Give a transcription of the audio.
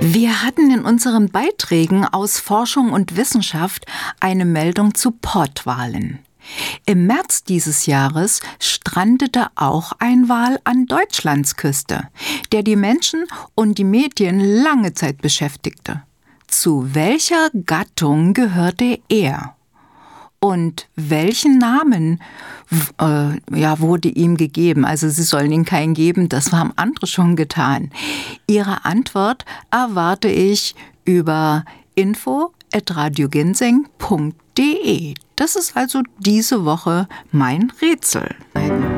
Wir hatten in unseren Beiträgen aus Forschung und Wissenschaft eine Meldung zu Pottwalen. Im März dieses Jahres strandete auch ein Wal an Deutschlands Küste, der die Menschen und die Medien lange Zeit beschäftigte. Zu welcher Gattung gehörte er? Und welchen Namen wurde ihm gegeben? Also Sie sollen ihm keinen geben, das haben andere schon getan. Ihre Antwort erwarte ich über info@radioginseng.de. Das ist also diese Woche mein Rätsel.